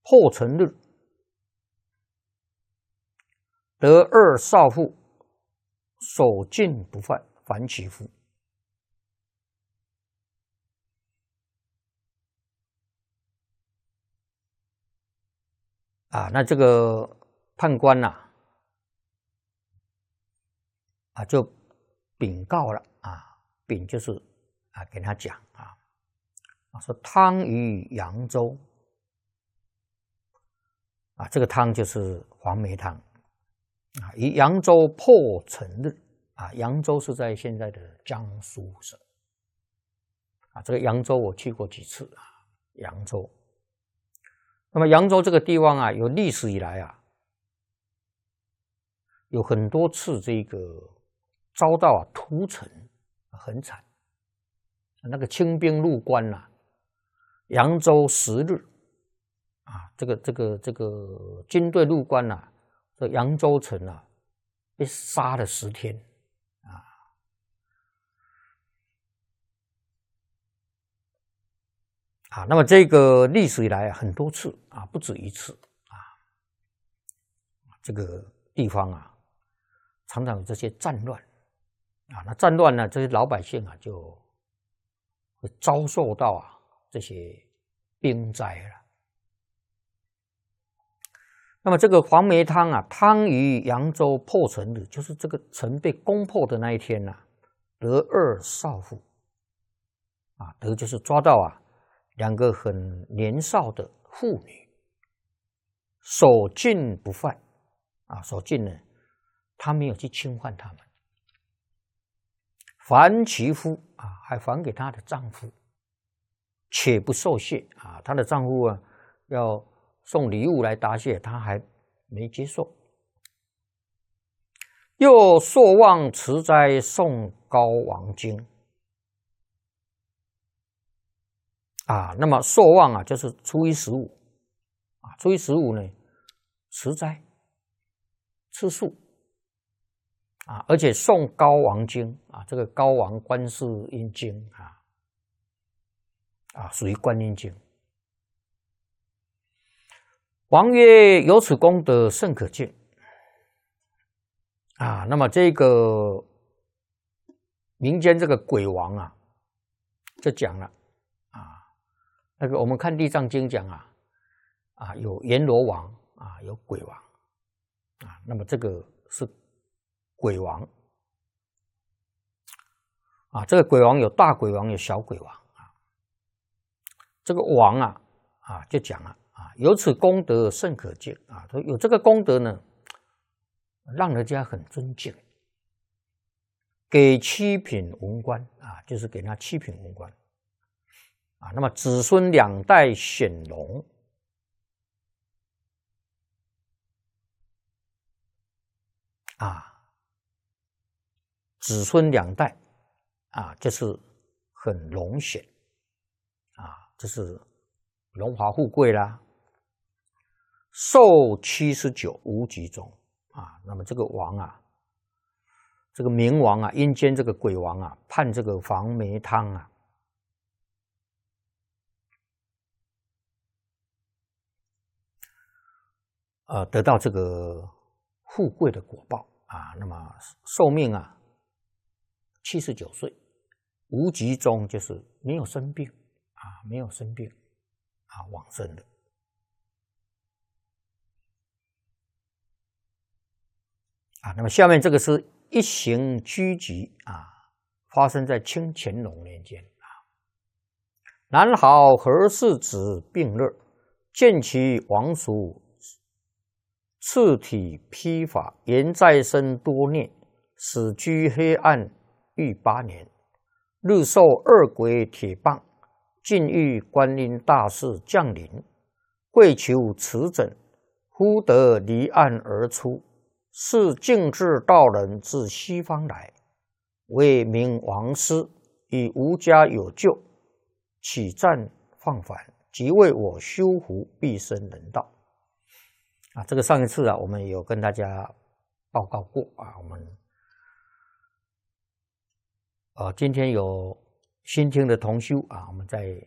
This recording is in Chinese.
破成日，得二少妇，守静不犯，凡其夫。那这个判官呐，就禀告了禀就是跟他讲说汤于扬州这个汤就是黄梅汤于扬州破成日扬州是在现在的江苏省这个扬州我去过几次扬州。那么扬州这个地方有历史以来有很多次这个遭到屠城，很惨。那个清兵入关扬州10日这个军队入关这扬州城被杀了10天那么这个历史以来很多次不止一次这个地方常常有这些战乱那战乱呢，这些老百姓就会遭受到这些兵灾了。那么这个黄梅汤汤于扬州破城日，就是这个城被攻破的那一天得二少妇得就是抓到2个很年少的妇女，守静不犯守静呢，他没有去侵犯他们，还其夫还还给她的丈夫，且不受谢她的丈夫要送礼物来答谢，她还没接受。又朔望持斋诵高王经那么朔望就是初一十五初一十五呢持斋吃素而且诵高王经这个高王观世音经属于观音经。王曰：有此功德甚可见那么这个民间这个鬼王就讲了那个我们看地藏经讲有阎罗王有鬼王那么这个是鬼王这个鬼王有大鬼王有小鬼王这个王就讲了有此功德甚可见说有这个功德呢，让人家很尊敬，给7品文官就是给他7品文官那么子孙2代显荣子孙2代就是很荣显这是荣华富贵啦。寿79无疾终那么这个王这个冥王阴间这个鬼王判这个黄梅汤得到这个富贵的果报那么寿命79岁，无疾终就是没有生病没有生病往生的。那么下面这个是一行居集发生在清乾隆年间南好何氏子病热，见其王叔次体披发，言在身多孽，死居黑暗逾8年，日受2鬼铁棒，尽遇观音大士降临，跪求持诊，忽得离岸而出，是净智道人自西方来，为名王师，以无家有救，起战放返，即为我修福毕生人道。这个上一次我们有跟大家报告过我们今天有新听的同修我们再